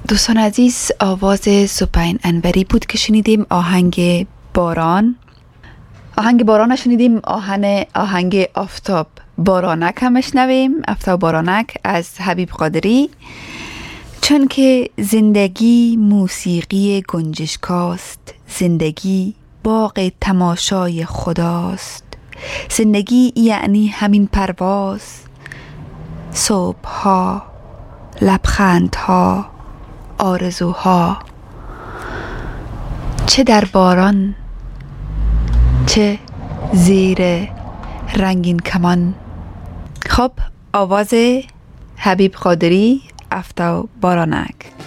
دوستان عزیز، آواز سپین انوری بود که شنیدیم. آهنگ باران شنیدیم. آهنگ آفتاب بارانک هم شنویم. آفتاب بارانک از حبیب قادری. چون که زندگی موسیقی گنجشکاست، زندگی باغ تماشای خداست، زندگی یعنی همین پرواز، صبح‌ها، لبخندها، آرزوها، چه در باران چه زیر رنگین کمان. خب، آواز حبیب قادری، آفتاب بارانک.